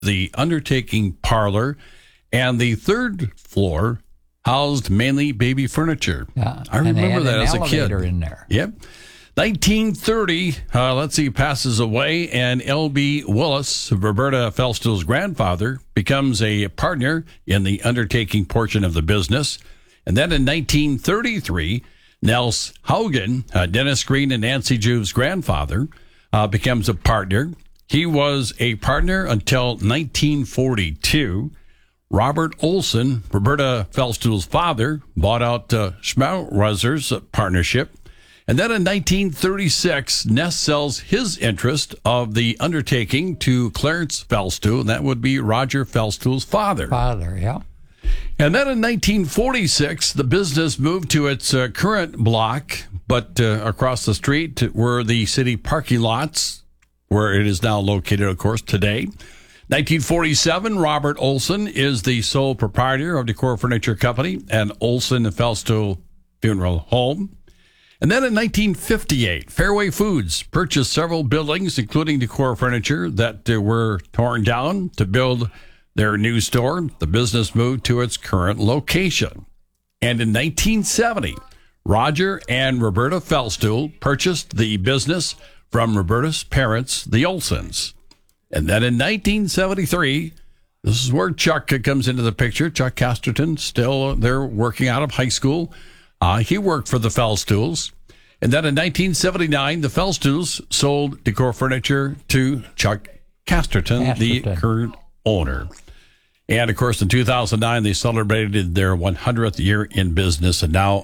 the undertaking parlor, and the third floor housed mainly baby furniture. Yeah, I remember that as a kid. Elevator in there. Yep. 1930, passes away, and L.B. Willis, Roberta Feldstuhl's grandfather, becomes a partner in the undertaking portion of the business. And then in 1933, Nels Haugen, Dennis Green and Nancy Juve's grandfather, becomes a partner. He was a partner until 1942. Robert Olson, Roberta Feldstuhl's father, bought out Schmauser's partnership. And then in 1936, Ness sells his interest of the undertaking to Clarence Feldstuhl, and that would be Roger Feldstuhl's father. Yeah. And then in 1946, the business moved to its current block, but across the street were the city parking lots, where it is now located, of course, today. 1947, Robert Olson is the sole proprietor of Decor Furniture Company and Olson Feldstuhl Funeral Home. And then in 1958, Fairway Foods purchased several buildings, including Decor Furniture, that were torn down to build their new store. The business moved to its current location. And in 1970, Roger and Roberta Feldstuhl purchased the business from Roberta's parents, the Olsons. And then in 1973, this is where Chuck comes into the picture. Chuck Casterton, still there working out of high school. He worked for the Feldstuhls. And then in 1979, the Feldstuhls sold Decor Furniture to Chuck Casterton, the current owner. And, of course, in 2009, they celebrated their 100th year in business, and now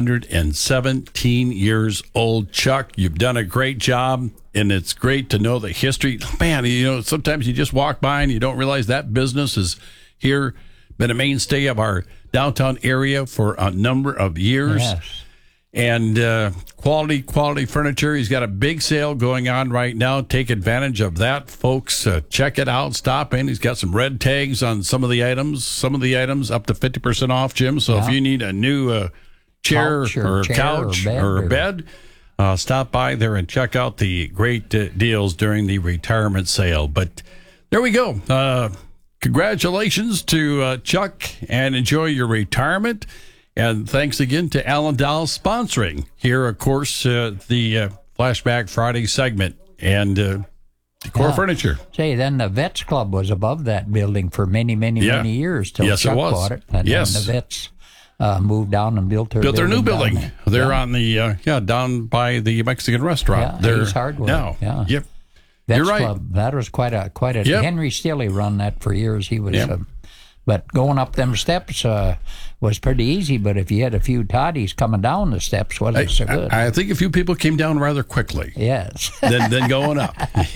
117 years old. Chuck, you've done a great job, and it's great to know the history. Man, sometimes you just walk by and you don't realize that business is here, been a mainstay of our downtown area for a number of years. Yes. And quality furniture. He's got a big sale going on right now. Take advantage of that, folks. Check it out. Stop in. He's got some red tags on some of the items. Some of the items up to 50% off, Jim. So if you need a new chair or couch or bed, stop by there and check out the great deals during the retirement sale. But there we go. Congratulations to Chuck, and enjoy your retirement. And thanks again to Allendale sponsoring here, of course, the Flashback Friday segment and Decor Furniture. Say, then the Vets Club was above that building for many years till Chuck bought it. And then the Vets moved down and built their new building. They're on the down by the Mexican restaurant. They're Ace Hardware. Now. Yep. Vets You're right. Club, that was quite a Henry Stilley run that for years. He was but going up them steps was pretty easy, but if you had a few toddies coming down the steps, wasn't so good. I think a few people came down rather quickly. Yes. than going up.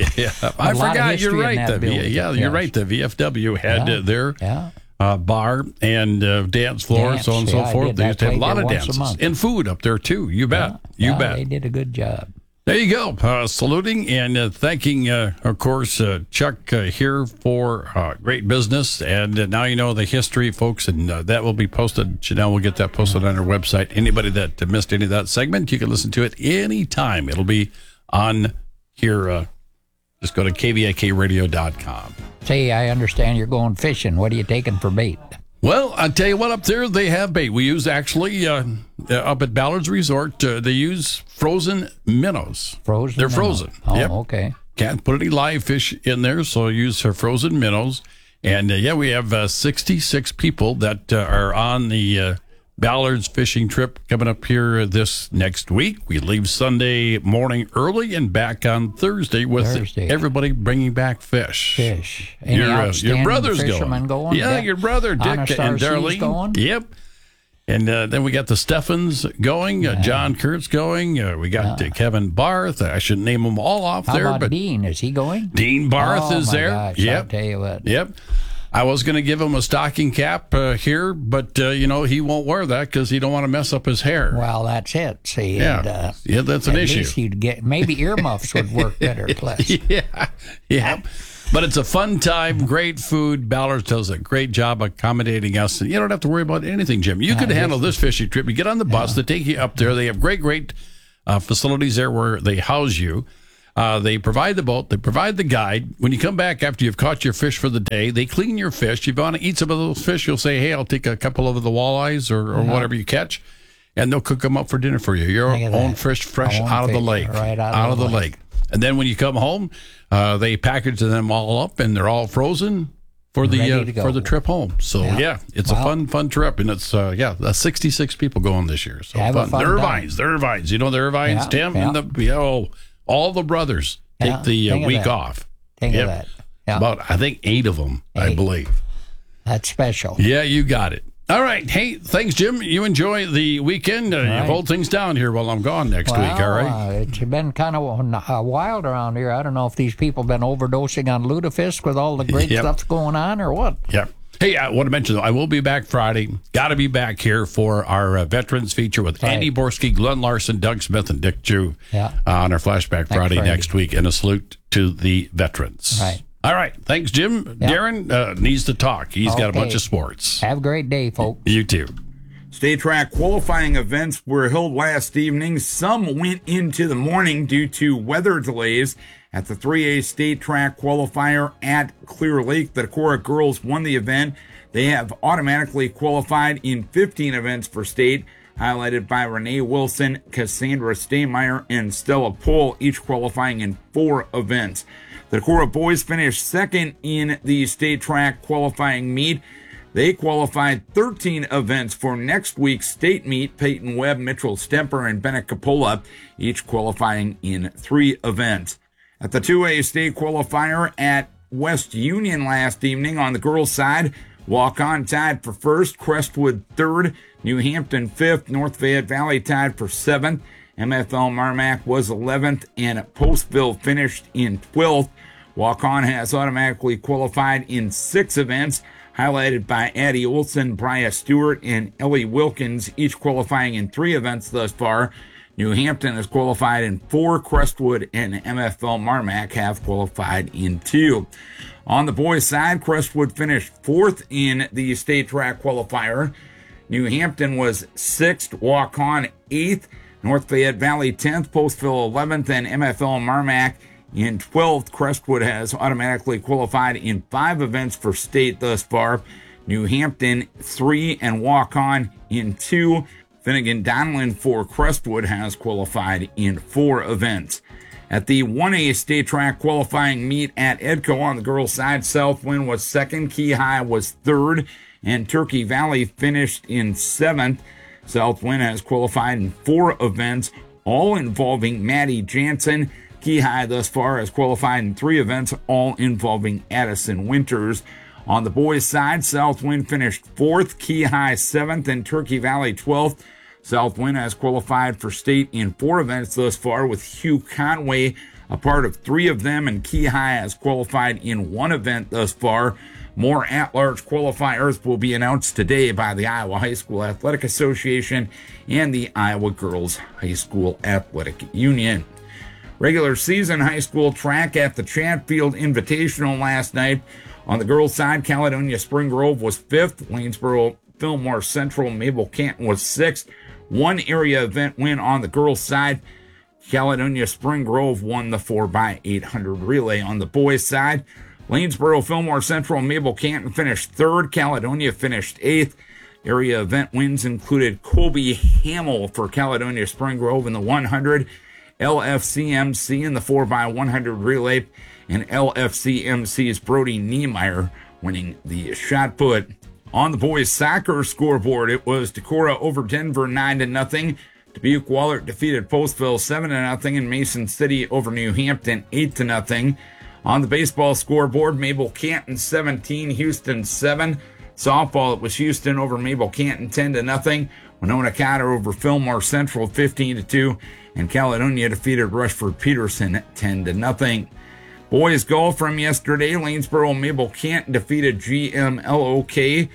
I forgot. You're right. You're right. The VFW had their bar and dance floor, so on and so forth. They used to have a lot of dances and food up there too. You bet. You bet. They did a good job. There you go. Saluting and thanking, of course, Chuck here for great business. And now you know the history, folks, and that will be posted. Janelle will get that posted on her website. Anybody that missed any of that segment, you can listen to it anytime. It'll be on here. Just go to kvikradio.com. Say, I understand you're going fishing. What are you taking for bait? Well, I tell you what, up there they have bait. We use actually up at Ballard's Resort. They use frozen minnows. Frozen? They're frozen. Oh, okay. Can't put any live fish in there, so use frozen minnows. And we have 66 people that are on the Ballard's fishing trip coming up here this next week. We leave Sunday morning early and back on Thursday with everybody bringing back fish. Your brother's going. Yeah, your brother Dick and Darlene going? Yep. And then we got the Steffens going. John Kurtz going. We got Kevin Barth. I shouldn't name them all off there. How about Dean? Is he going? Dean Barth is there. Gosh, yep. I'll tell you what. Yep. I was going to give him a stocking cap here, but, he won't wear that because he don't want to mess up his hair. Well, that's it. See, yeah, that's an issue. At least you'd get, maybe earmuffs would work better. Yeah. But it's a fun time, great food. Ballard does a great job accommodating us. And you don't have to worry about anything, Jim. You could handle this fishing trip. You get on the bus, they take you up there. They have great facilities there where they house you. They provide the boat. They provide the guide. When you come back after you've caught your fish for the day, they clean your fish. If you want to eat some of those fish, you'll say, hey, I'll take a couple of the walleyes or whatever you catch, and they'll cook them up for dinner for you. Your own fish fresh out of the lake. Right out of the lake. And then when you come home, they package them all up, and they're all frozen for the trip home. So it's a fun trip, and it's 66 people going this year. So fun. The Irvines, you know the Irvines, Tim, and all the brothers take the week off. Think of that. Yeah. About I think 8 of them, I believe. That's special. Yeah, you got it. All right. Hey, thanks, Jim. You enjoy the weekend. You hold things down here while I'm gone next week, all right? It's been kind of wild around here. I don't know if these people have been overdosing on lutefisk with all the great stuff going on or what. Yeah. Hey, I want to mention, though, I will be back Friday. Got to be back here for our Veterans feature with Andy Borski, Glenn Larson, Doug Smith, and Dick Jew on our Flashback Friday next week. And a salute to the veterans. Right. All right. Thanks, Jim. Yep. Darren needs to talk. He's got a bunch of sports. Have a great day, folks. You too. State track qualifying events were held last evening. Some went into the morning due to weather delays. At the 3A state track qualifier at Clear Lake, the Decorah girls won the event. They have automatically qualified in 15 events for state, highlighted by Renee Wilson, Cassandra Staymeyer, and Stella Pohl, each qualifying in 4 events. The Decorah boys finished second in the state track qualifying meet. They qualified 13 events for next week's state meet. Peyton Webb, Mitchell Stemper, and Bennett Capola, each qualifying in 3 events. At the 2A state qualifier at West Union last evening on the girls' side, Walk-On tied for first, Crestwood third, New Hampton fifth, North Fayette Valley tied for 7th, MFL Marmac was 11th, and Postville finished in 12th. Walk-On has automatically qualified in 6 events, highlighted by Addie Olson, Bria Stewart, and Ellie Wilkins, each qualifying in 3 events thus far. New Hampton has qualified in 4, Crestwood and MFL Marmac have qualified in 2. On the boys' side, Crestwood finished 4th in the state track qualifier. New Hampton was 6th, Walk-On 8th, North Fayette Valley 10th, Postville 11th, and MFL Marmac in 12th. Crestwood has automatically qualified in 5 events for state thus far. New Hampton 3 and Walk-On in 2. Finnegan Donlin for Crestwood has qualified in 4 events. At the 1A state track qualifying meet at Edco on the girls' side, Southwind was 2nd, Key High was 3rd, and Turkey Valley finished in 7th. Southwind has qualified in 4 events, all involving Maddie Jansen. Key High thus far has qualified in 3 events, all involving Addison Winters. On the boys' side, Southwind finished 4th, Key High 7th, and Turkey Valley 12th. Southwind has qualified for state in 4 events thus far, with Hugh Conway a part of 3 of them, and Key High has qualified in 1 event thus far. More at-large qualifiers will be announced today by the Iowa High School Athletic Association and the Iowa Girls High School Athletic Union. Regular season high school track at the Chatfield Invitational last night. On the girls' side, Caledonia Spring Grove was 5th, Lanesboro Fillmore Central Mabel Canton was 6th. 1 area event win on the girls' side. Caledonia Spring Grove won the 4x800 relay. On the boys' side, Lanesboro Fillmore Central Mabel Canton finished 3rd. Caledonia finished 8th. Area event wins included Colby Hamill for Caledonia Spring Grove in the 100, LFCMC in the 4x100 relay, and LFCMC's Brody Niemeyer winning the shot put. On the boys' soccer scoreboard, it was Decorah over Denver 9-0. Dubuque Wahlert defeated Postville 7-0, and Mason City over New Hampton 8-0. On the baseball scoreboard, Mabel Canton 17, Houston 7. Softball, it was Houston over Mabel Canton 10-0. Winona Cotter over Fillmore Central 15-2, and Caledonia defeated Rushford Peterson 10-0. Boys golf from yesterday, Lanesboro Mabel Canton defeated GMLOK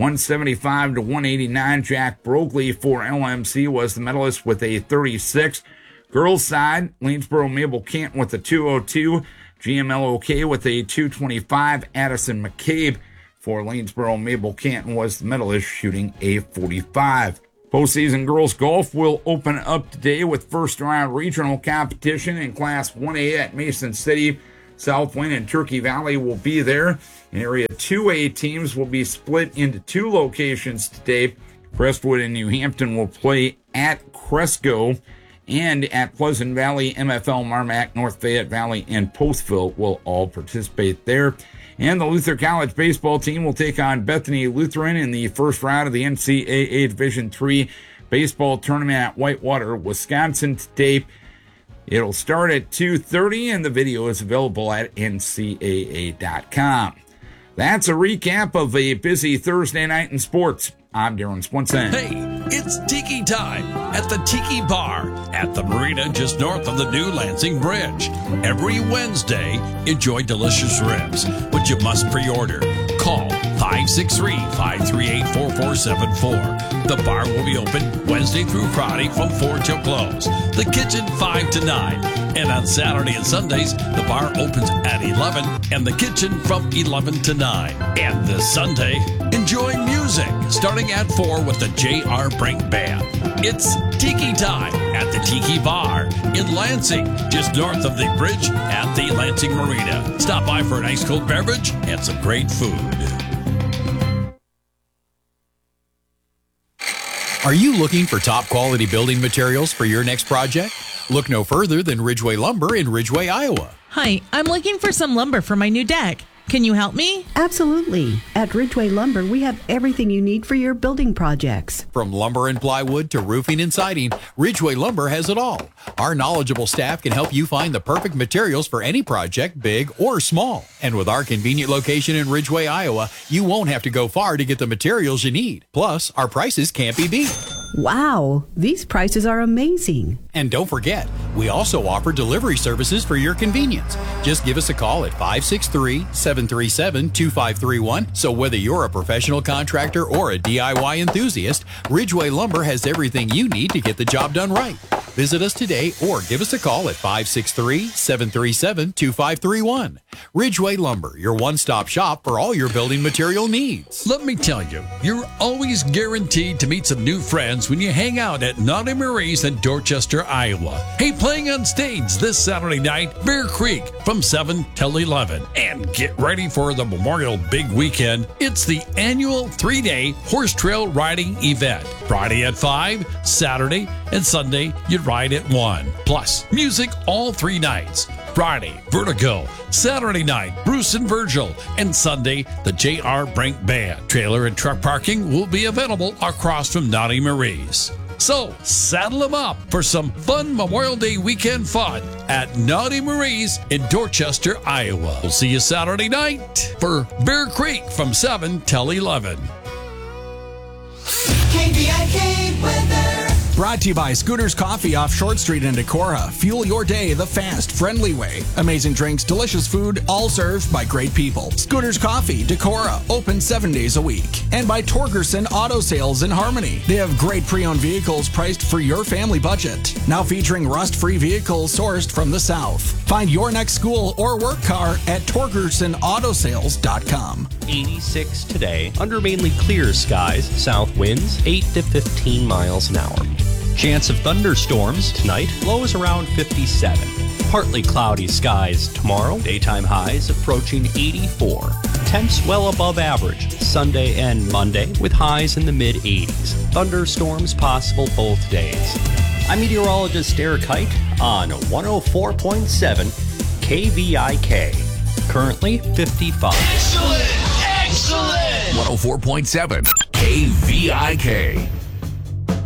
175-189. Jack Brogley for LMC was the medalist with a 36. Girls side, Lanesboro Mabel Canton with a 202. GMLOK with a 225. Addison McCabe for Lanesboro Mabel Canton was the medalist, shooting a 45. Postseason girls golf will open up today with first-round regional competition in Class 1A at Mason City. Southwind and Turkey Valley will be there. In Area 2A, teams will be split into two locations today. Crestwood and New Hampton will play at Cresco, and at Pleasant Valley, MFL, Marmac, North Fayette Valley, and Postville will all participate there. And the Luther College baseball team will take on Bethany Lutheran in the first round of the NCAA Division III baseball tournament at Whitewater, Wisconsin today. It'll start at 2:30, and the video is available at ncaa.com. That's a recap of a busy Thursday night in sports. I'm Darren Swenson. Hey, it's Tiki time at the Tiki Bar at the marina just north of the new Lansing Bridge. Every Wednesday, enjoy delicious ribs, but you must pre-order. Call 563-538-4474. The bar will be open Wednesday through Friday from 4 till close. The kitchen 5 to 9. And on Saturday and Sundays, the bar opens at 11 and the kitchen from 11 to 9. And this Sunday, enjoy music starting at 4 with the J.R. Brink Band. It's Tiki time at the Tiki Bar in Lansing, just north of the bridge at the Lansing Marina. Stop by for an ice cold beverage and some great food. Are you looking for top quality building materials for your next project? Look no further than Ridgeway Lumber in Ridgeway, Iowa. Hi, I'm looking for some lumber for my new deck. Can you help me? Absolutely. At Ridgeway Lumber, we have everything you need for your building projects. From lumber and plywood to roofing and siding, Ridgeway Lumber has it all. Our knowledgeable staff can help you find the perfect materials for any project, big or small. And with our convenient location in Ridgeway, Iowa, you won't have to go far to get the materials you need. Plus, our prices can't be beat. Wow, these prices are amazing. And don't forget, we also offer delivery services for your convenience. Just give us a call at 563-737-2531. So whether you're a professional contractor or a DIY enthusiast, Ridgeway Lumber has everything you need to get the job done right. Visit us today or give us a call at 563-737-2531. Ridgeway Lumber, your one-stop shop for all your building material needs. Let me tell you, you're always guaranteed to meet some new friends when you hang out at Naughty Marie's in Dorchester, Iowa. Hey, playing on stage this Saturday night, Bear Creek from 7 till 11. And get ready for the Memorial Big Weekend. It's the annual 3-day horse trail riding event. Friday at 5, Saturday and Sunday you ride at 1. Plus, music all 3 nights. Friday, Vertigo. Saturday night, Bruce and Virgil. And Sunday, the J.R. Brink Band. Trailer and truck parking will be available across from Naughty Marie's. So, saddle them up for some fun Memorial Day weekend fun at Naughty Marie's in Dorchester, Iowa. We'll see you Saturday night for Bear Creek from 7 till 11. KVIK weather. Brought to you by Scooters Coffee off Short Street in Decorah. Fuel your day the fast, friendly way. Amazing drinks, delicious food, all served by great people. Scooters Coffee, Decorah, open 7 days a week. And by Torgerson Auto Sales in Harmony. They have great pre-owned vehicles priced for your family budget. Now featuring rust-free vehicles sourced from the South. Find your next school or work car at TorgersonAutoSales.com. 86 today, under mainly clear skies, south winds 8 to 15 miles an hour. Chance of thunderstorms tonight, lows around 57. Partly cloudy skies tomorrow, daytime highs approaching 84. Temps well above average Sunday and Monday with highs in the mid-80s. Thunderstorms possible both days. I'm meteorologist Derek Height on 104.7 KVIK. Currently 55. Excellent! 104.7 KVIK.